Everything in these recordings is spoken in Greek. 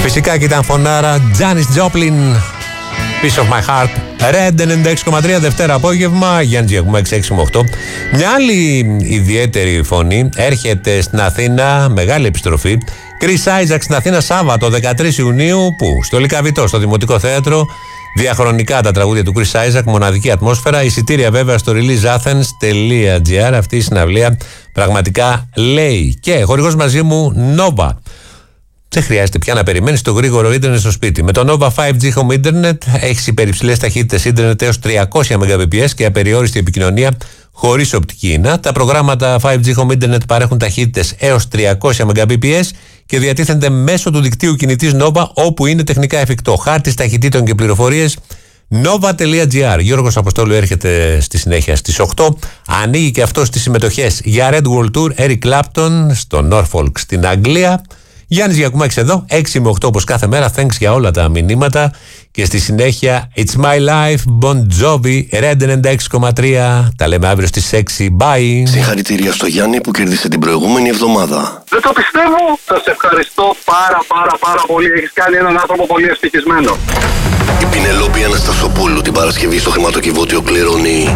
φυσικά και ήταν φωνάρα Janis Joplin, Piece of My Heart. Red 96,3 Δευτέρα απόγευμα, Γιάννης Γιακουμά 668. Μια άλλη ιδιαίτερη φωνή έρχεται στην Αθήνα, μεγάλη επιστροφή. Chris Isaac στην Αθήνα Σάββατο 13 Ιουνίου, που στο Λυκαβητό, στο Δημοτικό Θέατρο. Διαχρονικά τα τραγούδια του Chris Isaac, μοναδική ατμόσφαιρα. Εισιτήρια βέβαια στο releaseathens.gr. Αυτή η συναυλία πραγματικά λέει. Και χορηγός μαζί μου Nova. Δεν χρειάζεται πια να περιμένεις το γρήγορο ίντερνετ στο σπίτι. Με το Nova 5G Home Internet έχεις υπερυψηλές ταχύτητες ίντερνετ έως 300 Mbps και απεριόριστη επικοινωνία χωρίς οπτική ίνα. Τα προγράμματα 5G Home Internet παρέχουν ταχύτητες έως 300 Mbps και διατίθενται μέσω του δικτύου κινητής Nova όπου είναι τεχνικά εφικτό. Χάρτης ταχυτήτων και πληροφορίες nova.gr. Γιώργος Αποστόλου έρχεται στη συνέχεια στις 8. Ανοίγει και αυτό στις συμμετοχές για Red World Tour Eric Clapton στο Norfolk στην Αγγλία. Γιάννης Γιακουμάκης εδώ, 6 με 8 όπως κάθε μέρα. Thanks για όλα τα μηνύματα. Και στη συνέχεια It's My Life, Bon Jovi, Red 96,3. Τα λέμε αύριο στις 6. Bye. Συγχαρητήρια στο Γιάννη που κέρδισε την προηγούμενη εβδομάδα. Δεν το πιστεύω. Σας ευχαριστώ πάρα πολύ. Έχεις κάνει έναν άνθρωπο πολύ ευτυχισμένο. Η Πινελόπη Αναστασοπούλου την Παρασκευή στο χρηματοκιβώτιο κληρώνει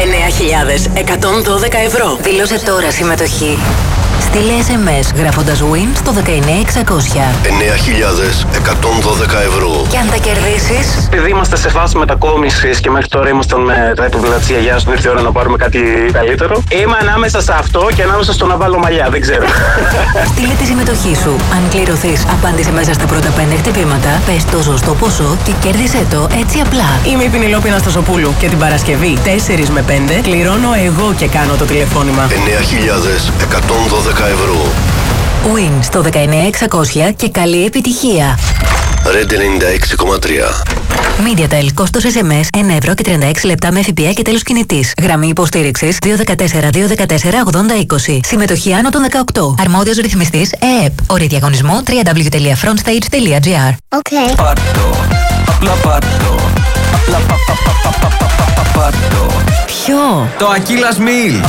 9.112 ευρώ. Δήλωσε τώρα συμμετοχή. Στείλε SMS γράφοντας WIN στο 19600. 9.112 ευρώ. Και αν τα κερδίσεις... Επειδή είμαστε σε φάση μετακόμισης και μέχρι τώρα ήμασταν με τα έπιπλα της γιαγιάς του, ήρθε η ώρα να πάρουμε κάτι καλύτερο. Είμαι ανάμεσα σε αυτό και ανάμεσα στο να βάλω μαλλιά, δεν ξέρω. Στείλε τη συμμετοχή σου. Αν κληρωθείς, απάντησε μέσα στα πρώτα 5 χτυπήματα, πες το σωστό ποσό και κέρδισε το έτσι απλά. Είμαι η Πινελόπη Αναστασοπούλου και την Παρασκευή 4 με 5 κληρώνω εγώ και κάνω το τηλεφώνημα. 9.112 ευρώ. WIN στο 19600 και καλή επιτυχία. Red 96,3. MediaTel, κόστος SMS 1 ευρώ και 36 λεπτά με ΦΠΑ και τέλος κινητής. Γραμμή υποστήριξης 214-214-8020. Συμμετοχή άνω των 18. Αρμόδιος ρυθμιστής ΕΕΠ. Όροι διαγωνισμού www.frontstage.gr. Okay. Πάρτο, απλά πάρτο. Απλά πάρτο. Ποιο? Το Aquillas Meal.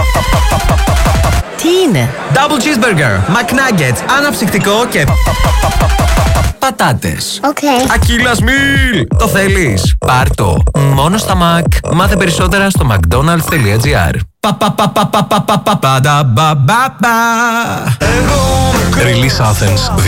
Τι είναι? Double cheeseburger, McNuggets, αναψυκτικό και πατάτες. Okay. Aquillas Meal. Το θέλεις? Πάρτο. Μόνο στα Mac. Μάθε περισσότερα στο mcdonalds.gr. Release Athens